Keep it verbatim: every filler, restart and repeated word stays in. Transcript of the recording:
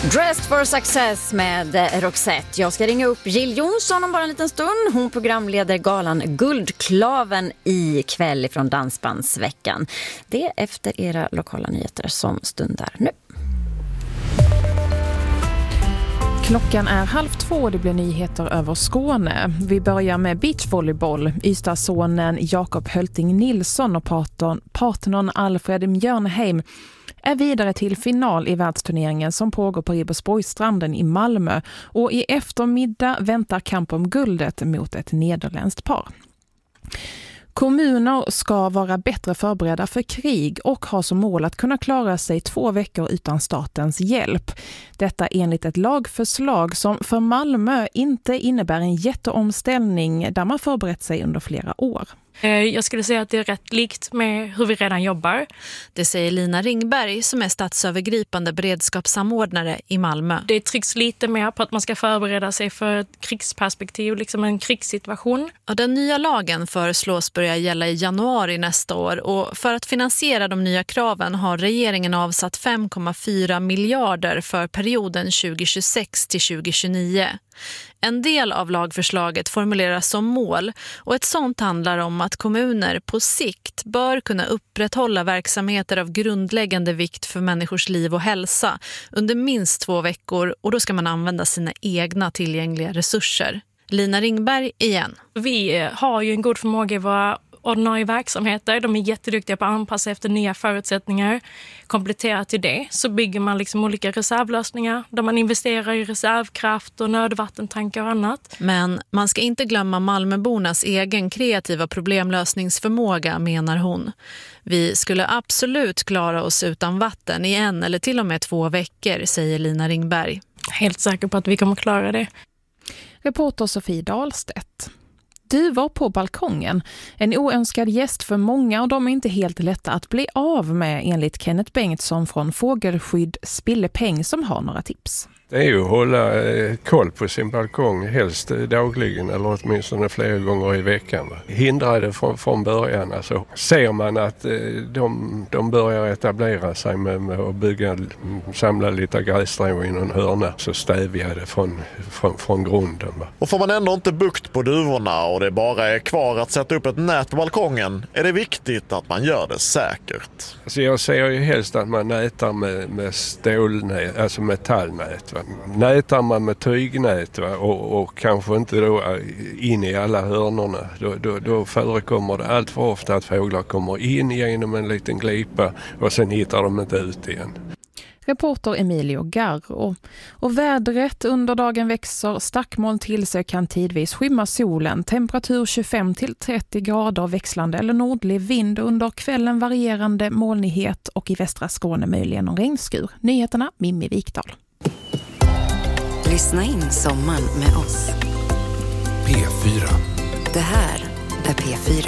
Dressed for Success med Roxette. Jag ska ringa upp Jill Johnson om bara en liten stund. Hon programleder galan Guldklaven i kväll från Dansbandsveckan. Det är efter era lokala nyheter som stundar nu. Klockan är halv två, det blir nyheter över Skåne. Vi börjar med beachvolleyboll. Ystadsonen Jakob Hölting Nilsson och partnern, partnern Alfred Mjörnheim är vidare till final i världsturneringen som pågår på Ribersborgsstranden i Malmö. Och i eftermiddag väntar kamp om guldet mot ett nederländskt par. Kommuner ska vara bättre förberedda för krig och ha som mål att kunna klara sig två veckor utan statens hjälp. Detta enligt ett lagförslag som för Malmö inte innebär en jätteomställning där man förberett sig under flera år. Jag skulle säga att det är rätt likt med hur vi redan jobbar. Det säger Lina Ringberg som är statsövergripande beredskapssamordnare i Malmö. Det trycks lite mer på att man ska förbereda sig för ett krigsperspektiv, liksom en krigssituation. Och den nya lagen föreslås börja gälla i januari nästa år och för att finansiera de nya kraven har regeringen avsatt fem komma fyra miljarder för perioden tjugohundratjugosex till tjugohundratjugonio. En del av lagförslaget formuleras som mål och ett sådant handlar om att kommuner på sikt bör kunna upprätthålla verksamheter av grundläggande vikt för människors liv och hälsa under minst två veckor och då ska man använda sina egna tillgängliga resurser. Lina Ringberg igen. Vi har ju en god förmåga i våra ordinarie verksamheter. De är jätteduktiga på att anpassa efter nya förutsättningar. Kompletterat till det så bygger man liksom olika reservlösningar där man investerar i reservkraft och nödvattentankar och annat. Men man ska inte glömma Malmöbornas egen kreativa problemlösningsförmåga, menar hon. Vi skulle absolut klara oss utan vatten i en eller till och med två veckor, säger Lina Ringberg. Helt säker på att vi kommer klara det. Reporter Sofie Dahlstedt. Duvor på balkongen. En oönskad gäst för många och de är inte helt lätta att bli av med enligt Kenneth Bengtsson från Fågelskydd Spillepeng som har några tips. Det är ju att hålla eh, koll på sin balkong helst eh, dagligen eller åtminstone flera gånger i veckan. Va? Hindra det från, från början. Alltså, ser man att eh, de, de börjar etablera sig med, med att bygga, samla lite grässtrå i någon hörna så stävjar det från, från, från grunden. Va? Och får man ändå inte bukt på duvorna och det bara är kvar att sätta upp ett nät på balkongen är det viktigt att man gör det säkert. Alltså, jag ser ju helst att man nätar med, med stålnät, alltså metallnät. Va? Nätar man med tygnät va? Och, och kanske inte då in i alla hörnorna då, då, då förekommer det allt för ofta att fåglar kommer in genom en liten glipa och sen hittar de inte ut igen. Reporter Emilio Garro. Och vädret under dagen växer, stackmoln till sig kan tidvis skymma solen. Temperatur tjugofem till trettio grader, växlande eller nordlig vind under kvällen, varierande molnighet och i västra Skåne möjligen någon regnskur. Nyheterna Mimmi Vikdal. Lyssna in sommaren med oss. P fyra. Det här är P fyra.